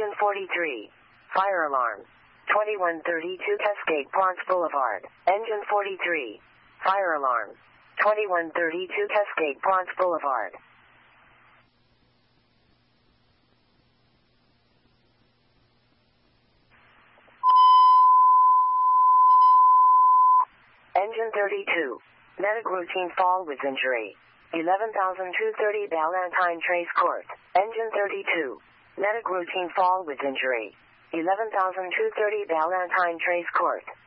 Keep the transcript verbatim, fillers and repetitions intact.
Engine forty-three. Fire alarm. twenty-one thirty-two Cascade Ponce Boulevard. Engine forty-three. Fire alarm. twenty-one thirty-two Cascade Ponce Boulevard. Engine thirty-two. Medic routine fall with injury. eleven thousand two hundred thirty Ballantyne Trace Court. Engine thirty-two. Medic routine fall with injury. eleven thousand two hundred thirty Ballantyne Trace Court.